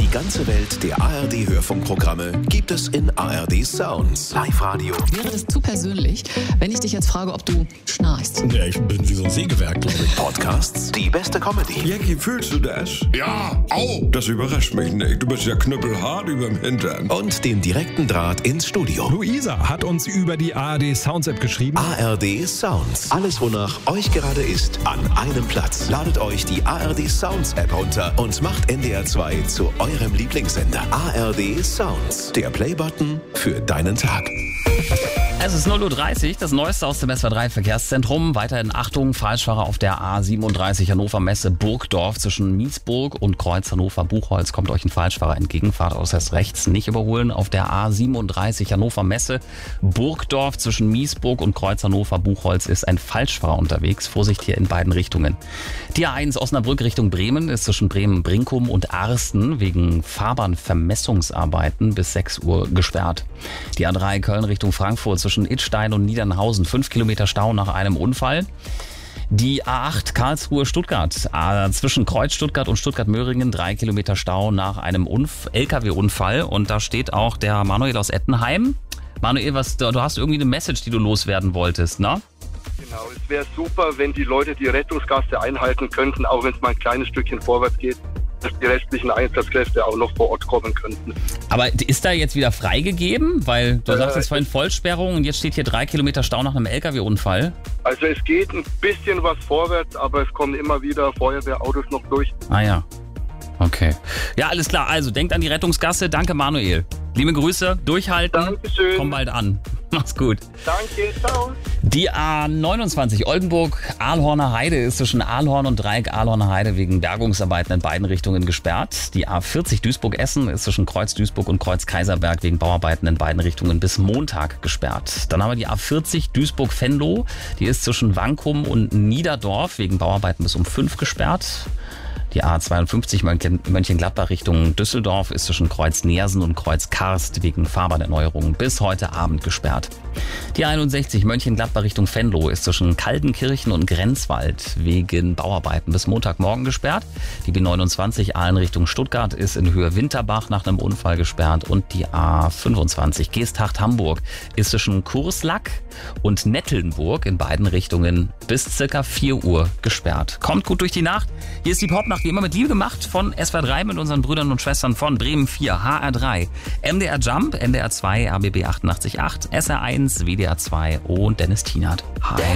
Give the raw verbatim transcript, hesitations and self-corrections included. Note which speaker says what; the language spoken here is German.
Speaker 1: Die ganze Welt der A R D-Hörfunkprogramme gibt es in A R D Sounds. Live-Radio.
Speaker 2: Wäre das zu persönlich, wenn ich dich jetzt frage, ob du schnarchst?
Speaker 3: Ja, ich bin wie so ein Sägewerk, glaube ich.
Speaker 1: Podcasts, die beste Comedy.
Speaker 4: Jackie, fühlst du das?
Speaker 3: Ja, au!
Speaker 4: Das überrascht mich nicht. Du bist ja knüppelhart überm Hintern.
Speaker 1: Und den direkten Draht ins Studio.
Speaker 5: Luisa hat uns über die A R D Sounds App geschrieben.
Speaker 1: A R D Sounds. Alles, wonach euch gerade ist, an einem Platz. Ladet euch die A R D Sounds App runter und macht N D R zwei zu eurem Lieblingssender. A R D Sounds. Der Playbutton für deinen Tag.
Speaker 6: Es ist null Uhr dreißig, das Neueste aus dem S W R drei Verkehrszentrum. Weiterhin Achtung, Falschfahrer auf der A siebenunddreißig Hannover Messe Burgdorf zwischen Miesburg und Kreuz Hannover Buchholz. Kommt euch ein Falschfahrer entgegen, fahrt aus erst rechts, nicht überholen. Auf der A siebenunddreißig Hannover Messe Burgdorf zwischen Miesburg und Kreuz Hannover Buchholz ist ein Falschfahrer unterwegs. Vorsicht hier in beiden Richtungen. Die A eins Osnabrück Richtung Bremen ist zwischen Bremen-Brinkum und Arsten wegen Fahrbahnvermessungsarbeiten bis sechs Uhr gesperrt. Die A drei Köln Richtung Frankfurt zwischen Idstein und Niedernhausen, fünf Kilometer Stau nach einem Unfall. Die A acht Karlsruhe-Stuttgart, zwischen Kreuz Stuttgart und Stuttgart-Möhringen, drei Kilometer Stau nach einem Unf- L K W-Unfall. Und da steht auch der Manuel aus Ettenheim. Manuel, was, du hast irgendwie eine Message, die du loswerden wolltest, ne?
Speaker 7: Genau, es wäre super, wenn die Leute die Rettungsgasse einhalten könnten, auch wenn es mal ein kleines Stückchen vorwärts geht, dass die restlichen Einsatzkräfte auch noch vor Ort kommen könnten.
Speaker 6: Aber ist da jetzt wieder freigegeben? Weil du
Speaker 7: äh,
Speaker 6: sagst jetzt vorhin Vollsperrung und jetzt steht hier drei Kilometer Stau nach einem L K W-Unfall.
Speaker 7: Also es geht ein bisschen was vorwärts, aber es kommen immer wieder Feuerwehrautos noch durch.
Speaker 6: Ah ja, okay. Ja, alles klar. Also denkt an die Rettungsgasse. Danke, Manuel. Liebe Grüße, durchhalten.
Speaker 7: Dankeschön.
Speaker 6: Komm bald an. Mach's gut.
Speaker 7: Danke, ciao.
Speaker 6: Die A neunundzwanzig Oldenburg-Ahlhorner Heide ist zwischen Ahlhorn und Dreieck Ahlhorner Heide wegen Bergungsarbeiten in beiden Richtungen gesperrt. Die A vierzig Duisburg-Essen ist zwischen Kreuz Duisburg und Kreuz Kaiserberg wegen Bauarbeiten in beiden Richtungen bis Montag gesperrt. Dann haben wir die A vierzig Duisburg-Venlo. Die ist zwischen Wankum und Niederdorf wegen Bauarbeiten bis um fünf gesperrt. Die A zweiundfünfzig Mönchengladbach Richtung Düsseldorf ist zwischen Kreuz Neersen und Kreuz Karst wegen Fahrbahnerneuerungen bis heute Abend gesperrt. Die einundsechzig Mönchengladbach Richtung Venlo ist zwischen Kaltenkirchen und Grenzwald wegen Bauarbeiten bis Montagmorgen gesperrt. Die B neunundzwanzig Aalen Richtung Stuttgart ist in Höhe Winterbach nach einem Unfall gesperrt und die A fünfundzwanzig Geesthacht-Hamburg ist zwischen Kurslack und Nettelnburg in beiden Richtungen bis circa vier Uhr gesperrt. Kommt gut durch die Nacht. Hier ist die Popnacht wie immer mit Liebe gemacht von S W R drei mit unseren Brüdern und Schwestern von Bremen vier, H R drei, M D R Jump, N D R zwei, A B B achtundachtzig Komma acht, S R eins, W D R zwei und Dennis Tienert. Hi.